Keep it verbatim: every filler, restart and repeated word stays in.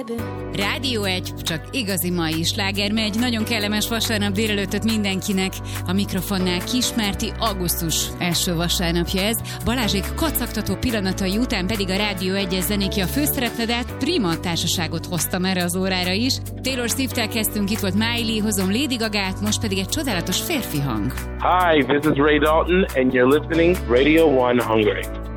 baby. Rádió egy, csak igazi mai sláger megy. Nagyon kellemes vasárnap délelőttöt mindenkinek. A mikrofonnál Kismárti, augusztus első vasárnapja ez. Balázsék kacagtató pillanatai után pedig a Rádió egyes zenéki a főszerepledet, prima társaságot hoztam erre az órára is. Taylor Swift-tel kezdtünk, itt volt Miley, hozom Lady Gagát, most pedig egy csodálatos férfi hang. Hi, this is Ray Dalton and you're listening Radio one Hungary.